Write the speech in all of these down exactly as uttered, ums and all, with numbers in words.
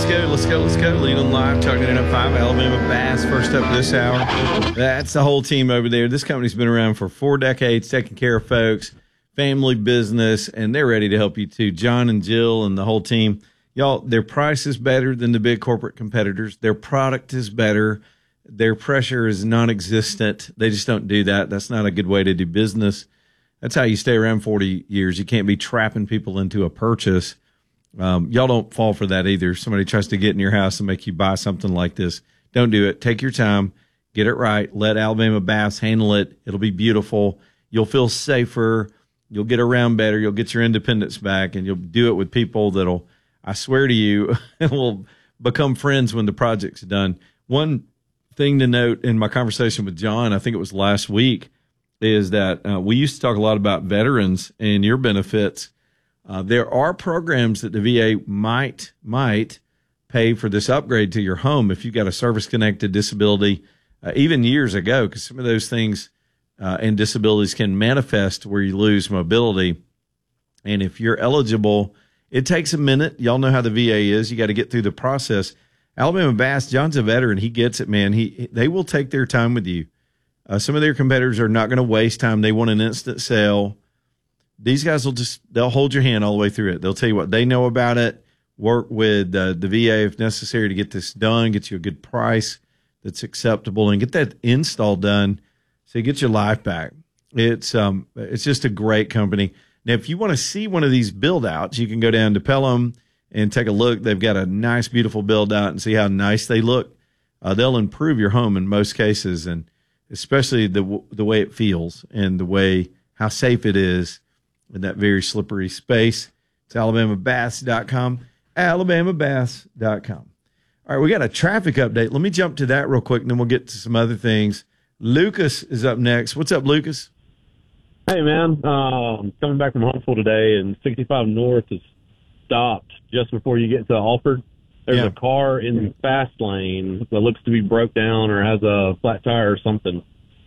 go, let's go, let's go. Leland Live, talking in at five, Alabama Bass. First up this hour. That's the whole team over there. This company's been around for four decades, taking care of folks, family business, and they're ready to help you too. John and Jill and the whole team. Y'all, their price is better than the big corporate competitors. Their product is better. Their pressure is non-existent. They just don't do that. That's not a good way to do business. That's how you stay around forty years. You can't be trapping people into a purchase. Um, y'all don't fall for that either. Somebody tries to get in your house and make you buy something like this. Don't do it. Take your time. Get it right. Let Alabama Bass handle it. It'll be beautiful. You'll feel safer. You'll get around better. You'll get your independence back, and you'll do it with people that'll, I swear to you, will become friends when the project's done. One thing to note in my conversation with John, I think it was last week, is that uh, we used to talk a lot about veterans and your benefits. Uh, there are programs that the V A might might pay for this upgrade to your home if you've got a service-connected disability, uh, even years ago, because some of those things uh, and disabilities can manifest where you lose mobility. And if you're eligible, it takes a minute. Y'all know how the V A is. You got to get through the process. Alabama Bass, John's a veteran. He gets it, man. He They will take their time with you. Uh, some of their competitors are not going to waste time. They want an instant sale. These guys will just, they'll hold your hand all the way through it. They'll tell you what they know about it, work with uh, the V A if necessary to get this done, get you a good price that's acceptable, and get that install done so you get your life back. It's um, it's just a great company. Now, if you want to see one of these build-outs, you can go down to Pelham and take a look. They've got a nice, beautiful build-out and see how nice they look. Uh, they'll improve your home in most cases, and especially the the way it feels and the way how safe it is in that very slippery space. It's alabama bass dot com, alabama bass dot com. All right, we got a traffic update. Let me jump to that real quick, and then we'll get to some other things. Lucas is up next. What's up, Lucas? Hey, man. Um, coming back from Huntsville today, and sixty-five North is stopped just before you get to Alford. There's Yeah. a car in the fast lane that looks to be broke down or has a flat tire or something.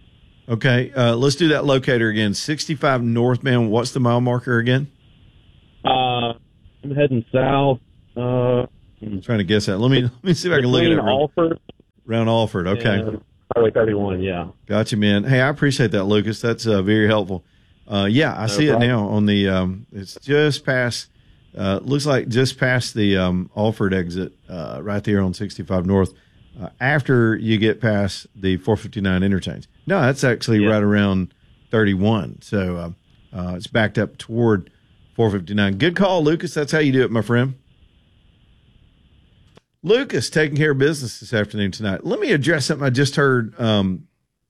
Okay, uh, let's do that locator again. sixty-five northbound. What's the mile marker again? Uh, I'm heading south. Uh, I'm trying to guess that. Let me let me see if I can look at it. between Alford Around Alford. Okay. and Highway thirty-one, yeah. Gotcha, man. Hey, I appreciate that, Lucas. That's uh, very helpful. Uh, yeah, I No see problem. it now on the. Um, it's just past. Uh, looks like just past the um, Alford exit, uh, right there on sixty-five North. Uh, after you get past the four fifty-nine interchange. No, that's actually Yeah. right around thirty-one. So uh, uh, it's backed up toward four fifty-nine. Good call, Lucas. That's how you do it, my friend. Lucas taking care of business this afternoon tonight. Let me address something I just heard. Um,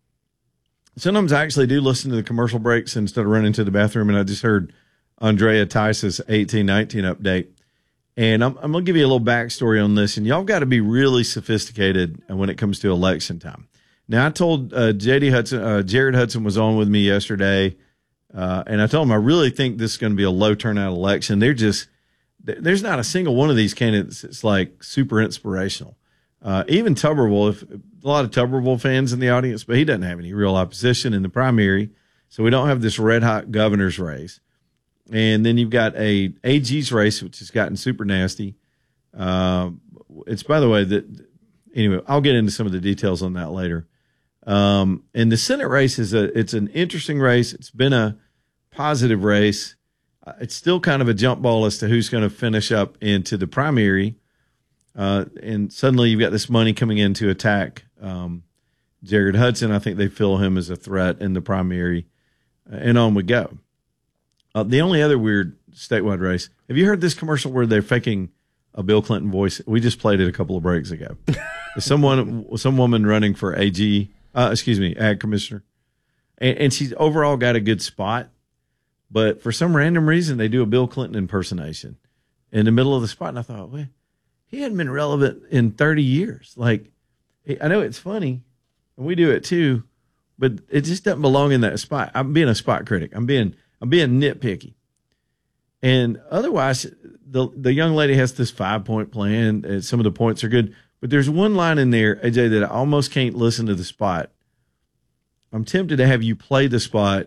sometimes I actually do listen to the commercial breaks instead of running to the bathroom, and I just heard Andrea Tice's eighteen nineteen update. And I'm, I'm going to give you a little backstory on this, and y'all got to be really sophisticated when it comes to election time. Now, I told uh, J D Hudson, uh, Jared Hudson was on with me yesterday, uh, and I told him I really think this is going to be a low turnout election. They're just, there's not a single one of these candidates that's like super inspirational. Uh, even Tuberville, if, a lot of Tuberville fans in the audience, but he doesn't have any real opposition in the primary, so we don't have this red hot governor's race. And then you've got a A G's race, which has gotten super nasty. Uh, it's, by the way, that anyway, I'll get into some of the details on that later. Um, and the Senate race is a, it's an interesting race. It's been a positive race. Uh, it's still kind of a jump ball as to who's going to finish up into the primary. Uh, and suddenly you've got this money coming in to attack um, Jared Hudson. I think they feel him as a threat in the primary, uh, and on we go. Uh, the only other weird statewide race. Have you heard this commercial where they're faking a Bill Clinton voice? We just played it a couple of breaks ago. Someone, some woman running for A G, uh, excuse me, ag commissioner, and, and she's overall got a good spot, but for some random reason they do a Bill Clinton impersonation in the middle of the spot, and I thought, well, he hadn't been relevant in thirty years. Like, I know it's funny, and we do it too, but it just doesn't belong in that spot. I'm being a spot critic. I'm being I'm being nitpicky. And otherwise, the the young lady has this five-point plan. And some of the points are good. But there's one line in there, A J, that I almost can't listen to the spot. I'm tempted to have you play the spot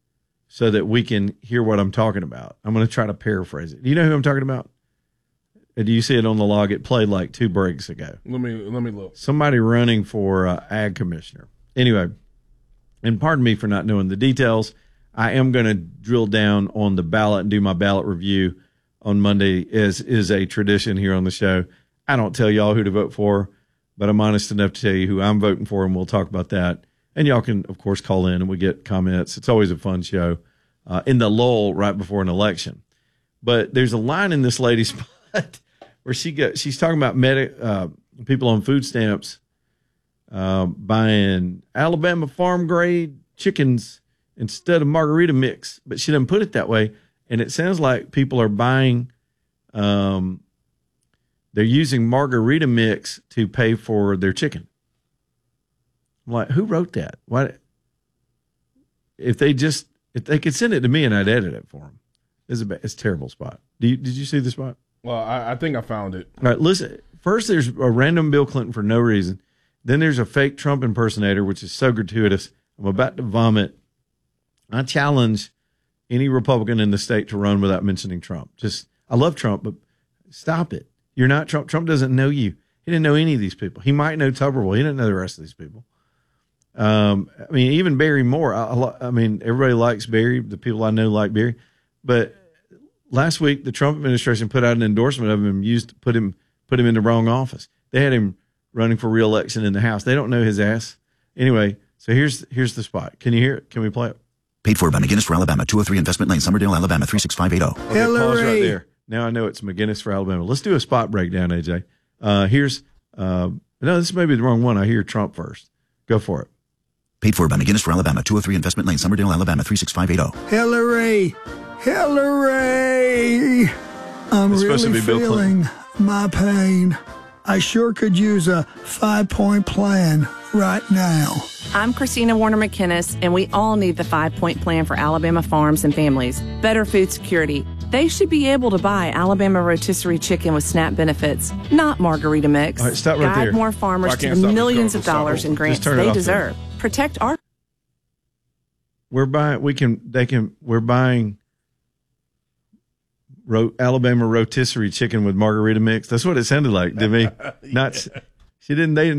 so that we can hear what I'm talking about. I'm going to try to paraphrase it. Do you know who I'm talking about? Do you see it on the log? It played like two breaks ago. Let me let me look. Somebody running for uh, ag commissioner. Anyway, and pardon me for not knowing the details. I am going to drill down on the ballot and do my ballot review on Monday, as is a tradition here on the show. I don't tell y'all who to vote for, but I'm honest enough to tell you who I'm voting for, and we'll talk about that. And y'all can, of course, call in and we get comments. It's always a fun show uh, in the lull right before an election. But there's a line in this lady's spot where she got, she's talking about medic, uh, people on food stamps uh, buying Alabama farm grade chickens instead of margarita mix, but she doesn't put it that way. And it sounds like people are buying, um, they're using margarita mix to pay for their chicken. I'm like, who wrote that? Why? If they just, if they could send it to me and I'd edit it for them. It's a, it's a terrible spot. Do you, did you see the spot? Well, I, I think I found it. All right, listen. First, there's a random Bill Clinton for no reason. Then there's a fake Trump impersonator, which is so gratuitous. I'm about to vomit. I challenge any Republican in the state to run without mentioning Trump. Just, I love Trump, but stop it. You're not Trump. Trump doesn't know you. He didn't know any of these people. He might know Tuberville. He didn't know the rest of these people. Um, I mean, even Barry Moore. I, I, I mean, everybody likes Barry. The people I know like Barry, but last week, the Trump administration put out an endorsement of him and used to put him put him in the wrong office. They had him running for re-election in the House. They don't know his ass. Anyway, so here's here's the spot. Can you hear it? Can we play it? Paid for by McGinnis for Alabama, two oh three Investment Lane, Summerdale, Alabama, three six five eight oh. Okay, pause right there. Now I know it's McGinnis for Alabama. Let's do a spot breakdown, A J. Uh, here's, uh, no, this may be the wrong one. I hear Trump first. Go for it. Paid for by McGinnis for Alabama, two oh three Investment Lane, Summerdale, Alabama, three six five eight oh. Hillary, Hillary, I'm It's supposed to really be Bill feeling my pain. I sure could use a five-point plan right now. I'm Christina Warner McKinnis, and we all need the five-point plan for Alabama farms and families. Better food security. They should be able to buy Alabama rotisserie chicken with SNAP benefits, not margarita mix. All right, stop right Guide there. more farmers I to can't the stop this millions girl of from dollars stopping. in grants Just turn it they off deserve. Protect our We're buying, we can, they can, we're buying ro, Alabama rotisserie chicken with margarita mix. That's what it sounded like to me. Not, she didn't, they didn't